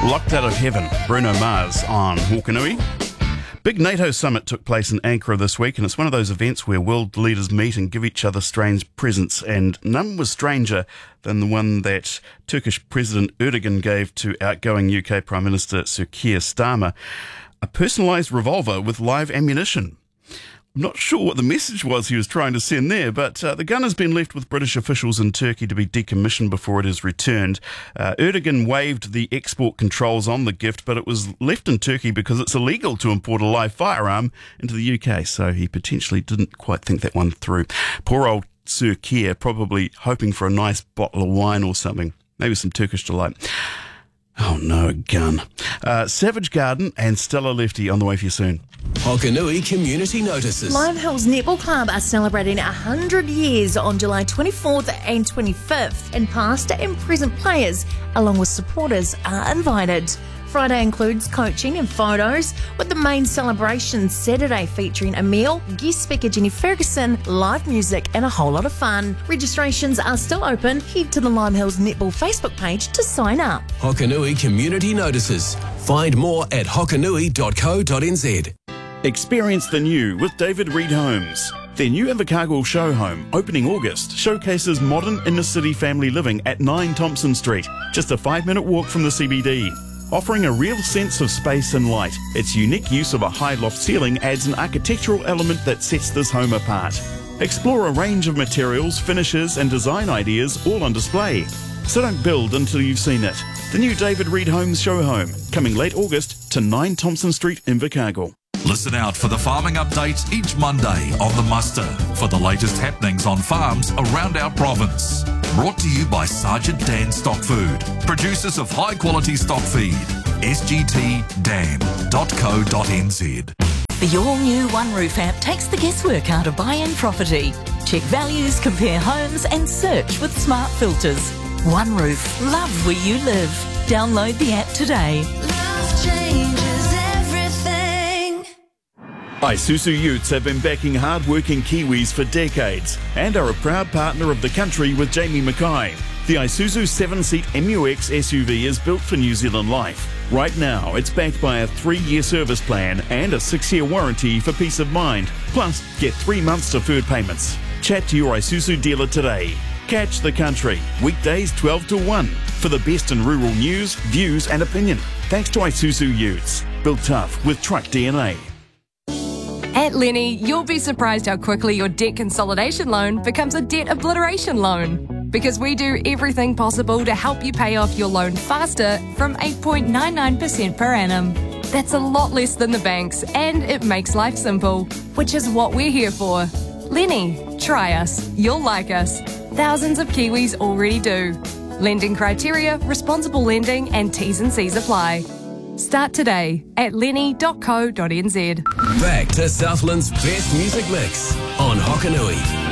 Locked Out of Heaven, Bruno Mars on Hokanui. Big NATO summit took place in Ankara this week, and it's one of those events where world leaders meet and give each other strange presents, and none was stranger than the one that Turkish President Erdogan gave to outgoing UK Prime Minister Sir Keir Starmer, a personalised revolver with live ammunition. I'm not sure what the message was he was trying to send there, but the gun has been left with British officials in Turkey to be decommissioned before it is returned. Erdogan waived the export controls on the gift, but it was left in Turkey because it's illegal to import a live firearm into the UK, so he potentially didn't quite think that one through. Poor old Sir Keir, probably hoping for a nice bottle of wine or something, maybe some Turkish delight. Oh no, a gun. Savage Garden and Stella Lefty on the way for you soon. Hokanui Community Notices. Live Hills Netball Club are celebrating 100 years on July 24th and 25th, and past and present players, along with supporters, are invited. Friday includes coaching and photos, with the main celebration Saturday featuring a meal, guest speaker Jenny Ferguson, live music and a whole lot of fun. Registrations are still open. Head to the Lime Hills Netball Facebook page to sign up. Hokanui Community Notices. Find more at hokanui.co.nz. Experience the new with David Reed Homes. Their new Invercargill show home, opening August, showcases modern inner-city family living at 9 Thompson Street, just a 5-minute walk from the CBD. Offering a real sense of space and light, its unique use of a high loft ceiling adds an architectural element that sets this home apart. Explore a range of materials, finishes and design ideas all on display. So don't build until you've seen it. The new David Reed Homes show home, coming late August to 9 Thompson Street, Invercargill. Listen out for the farming updates each Monday on The Muster for the latest happenings on farms around our province. Brought to you by Sergeant Dan Stock Food, producers of high-quality stock feed. sgtdan.co.nz. The all-new One Roof app takes the guesswork out of buying property. Check values, compare homes and search with smart filters. One Roof, love where you live. Download the app today. Love changes everything. Isuzu Utes have been backing hard-working Kiwis for decades and are a proud partner of the country with Jamie Mackay. The Isuzu 7-seat MUX SUV is built for New Zealand life. Right now, it's backed by a 3-year service plan and a 6-year warranty for peace of mind. Plus, get 3 months deferred payments. Chat to your Isuzu dealer today. Catch the country, weekdays 12 to 1, for the best in rural news, views and opinion. Thanks to Isuzu Utes, built tough with truck DNA. At Lenny, you'll be surprised how quickly your debt consolidation loan becomes a debt obliteration loan. Because we do everything possible to help you pay off your loan faster from 8.99% per annum. That's a lot less than the banks, and it makes life simple, which is what we're here for. Lenny, try us. You'll like us. Thousands of Kiwis already do. Lending criteria, responsible lending, and T's and C's apply. Start today at lenny.co.nz. Back to Southland's best music mix on Hokanui.